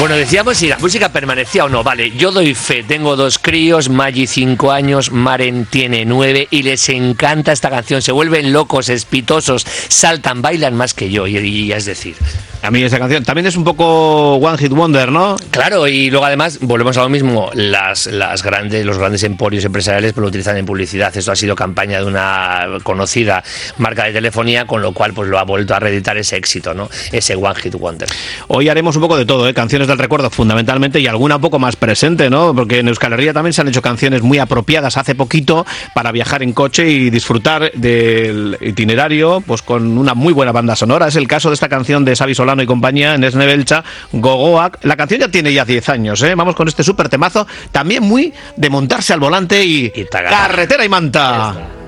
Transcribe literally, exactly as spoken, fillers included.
Bueno, decíamos si la música permanecía o no. Vale, yo doy fe, tengo dos críos, Maggi cinco años, Maren tiene nueve y les encanta esta canción. Se vuelven locos, espitosos, saltan, bailan más que yo. Y, y es decir... A mí esta canción también es un poco One Hit Wonder, ¿no? Claro, y luego además volvemos a lo mismo, las, las grandes, los grandes emporios empresariales pues lo utilizan en publicidad. Esto ha sido campaña de una conocida marca de telefonía, con lo cual pues lo ha vuelto a reeditar ese éxito, ¿no? Ese One Hit Wonder. Hoy haremos un poco de todo, ¿eh? Canciones del recuerdo fundamentalmente y alguna un poco más presente, ¿no? Porque en Euskal Herria también se han hecho canciones muy apropiadas hace poquito para viajar en coche y disfrutar del itinerario pues con una muy buena banda sonora. Es el caso de esta canción de Xabi Solano y compañía en Esne Beltza, Gogoak. La canción ya tiene ya diez años, ¿eh? Vamos con este súper temazo, también muy de montarse al volante y, y carretera y manta.